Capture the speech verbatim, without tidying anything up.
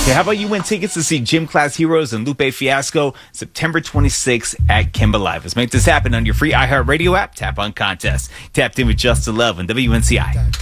Okay, how about you win tickets to see Gym Class Heroes and Lupe Fiasco September twenty-sixth at Kimba Live? Let's make this happen on your free iHeartRadio app. Tap on contest. Tapped in with Just the Love on W N C I.